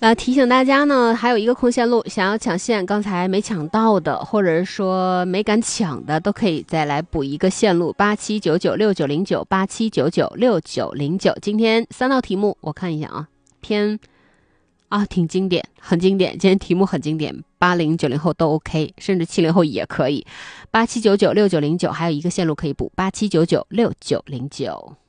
提醒大家呢，还有一个空线路，想要抢线，刚才没抢到的，或者说没敢抢的，都可以再来补一个线路，87996909，87996909。今天3道题目，我看一下啊，挺经典，很经典。今天题目很经典，80、90后都 OK， 甚至70后也可以。87996909，还有一个线路可以补，87996909。